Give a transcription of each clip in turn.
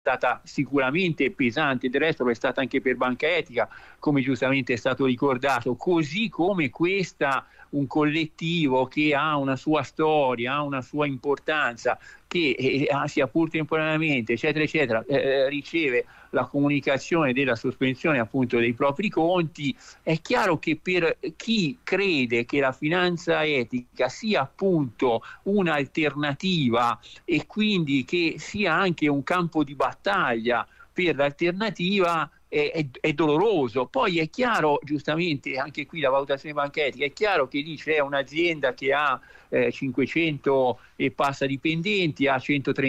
stata sicuramente pesante, del resto lo è stata anche per Banca Etica, come giustamente è stato ricordato, così come questa un collettivo che ha una sua storia, ha una sua importanza, che sia pur temporaneamente, eccetera, eccetera, riceve la comunicazione della sospensione appunto dei propri conti. È chiaro che per chi crede che la finanza etica sia appunto un'alternativa e quindi che sia anche un campo di battaglia per l'alternativa, è doloroso. Poi è chiaro, giustamente, anche qui la valutazione Banca Etica, è chiaro che lì c'è un'azienda che ha 500 e passa dipendenti, ha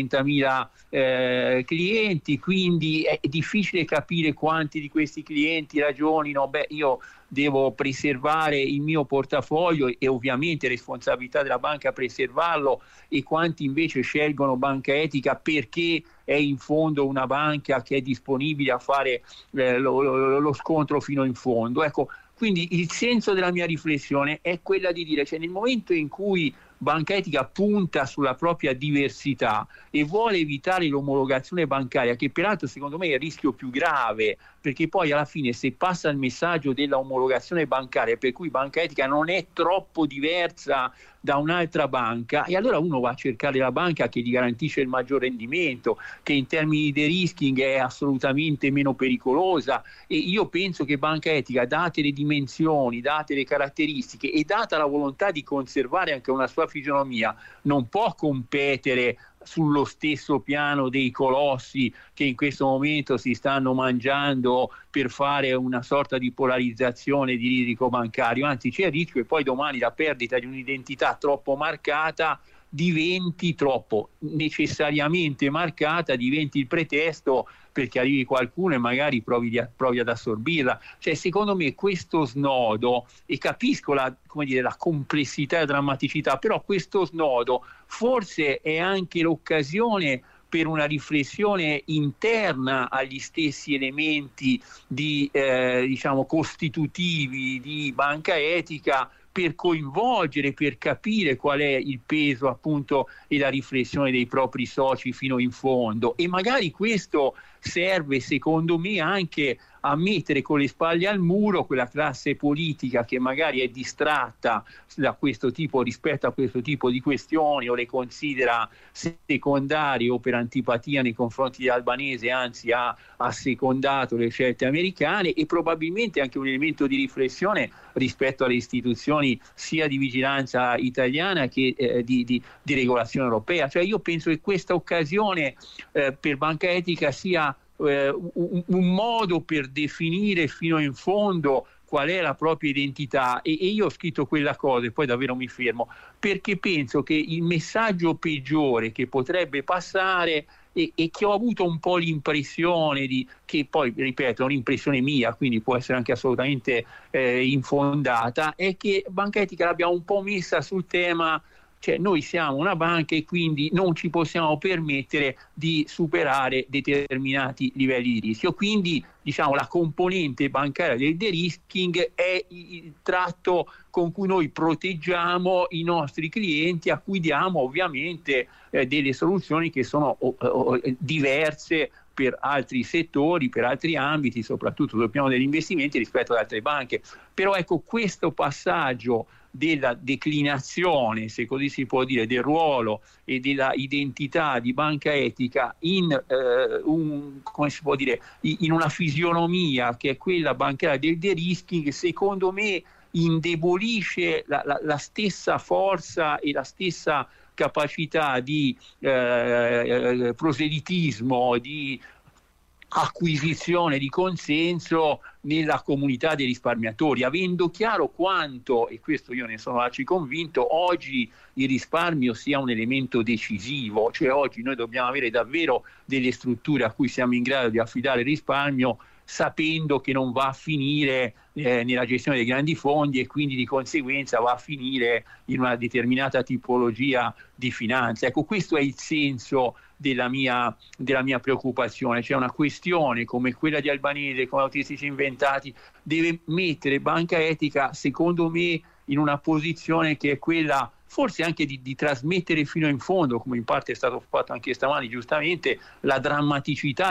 130.000 clienti, quindi è difficile capire quanti di questi clienti ragionino, io devo preservare il mio portafoglio e ovviamente responsabilità della banca preservarlo, e quanti invece scelgono Banca Etica perché è in fondo una banca che è disponibile a fare lo scontro fino in fondo. Ecco, quindi il senso della mia riflessione è quella di dire, cioè, nel momento in cui Banca Etica punta sulla propria diversità e vuole evitare l'omologazione bancaria, che peraltro secondo me è il rischio più grave, perché poi alla fine se passa il messaggio della omologazione bancaria per cui Banca Etica non è troppo diversa da un'altra banca, e allora uno va a cercare la banca che gli garantisce il maggior rendimento, che in termini di de-risking è assolutamente meno pericolosa. E io penso che Banca Etica, date le dimensioni, date le caratteristiche e data la volontà di conservare anche una sua fisionomia, non può competere sullo stesso piano dei colossi che in questo momento si stanno mangiando per fare una sorta di polarizzazione di risico bancario. Anzi, c'è il rischio che poi domani la perdita di un'identità troppo marcata diventi troppo necessariamente marcata, diventi il pretesto perché arrivi qualcuno e magari provi ad assorbirla. Cioè, secondo me questo snodo, e capisco la complessità e la drammaticità, però questo snodo forse è anche l'occasione per una riflessione interna agli stessi elementi costitutivi di Banca Etica, per coinvolgere, per capire qual è il peso appunto e la riflessione dei propri soci fino in fondo. E magari questo serve, secondo me, anche a mettere con le spalle al muro quella classe politica che magari è distratta da questo tipo, rispetto a questo tipo di questioni, o le considera secondarie o per antipatia nei confronti di Albanese, anzi ha assecondato le scelte americane, e probabilmente anche un elemento di riflessione rispetto alle istituzioni sia di vigilanza italiana che di regolazione europea. Cioè, io penso che questa occasione per Banca Etica sia un modo per definire fino in fondo qual è la propria identità, e io ho scritto quella cosa e poi davvero mi fermo, perché penso che il messaggio peggiore che potrebbe passare, e che ho avuto un po' l'impressione che poi, ripeto, è un'impressione mia, quindi può essere anche assolutamente infondata, è che Banca Etica l'abbiamo un po' messa sul tema, cioè noi siamo una banca e quindi non ci possiamo permettere di superare determinati livelli di rischio. Quindi la componente bancaria del de-risking è il tratto con cui noi proteggiamo i nostri clienti, a cui diamo ovviamente delle soluzioni che sono diverse per altri settori, per altri ambiti, soprattutto sul piano degli investimenti rispetto ad altre banche. Però ecco, questo passaggio della declinazione, se così si può dire, del ruolo e della identità di Banca Etica in una fisionomia che è quella bancaria del de-risking, secondo me indebolisce la stessa forza e la stessa capacità di proselitismo, di acquisizione di consenso nella comunità dei risparmiatori, avendo chiaro quanto, e questo io ne sono arciconvinto, oggi il risparmio sia un elemento decisivo. Cioè oggi noi dobbiamo avere davvero delle strutture a cui siamo in grado di affidare il risparmio, sapendo che non va a finire nella gestione dei grandi fondi, e quindi di conseguenza va a finire in una determinata tipologia di finanza. Ecco, questo è il senso della mia preoccupazione. C'è una questione come quella di Albanese, come autistici inventati, deve mettere Banca Etica, secondo me, in una posizione che è quella forse anche di trasmettere fino in fondo, come in parte è stato fatto anche stamani giustamente, la drammaticità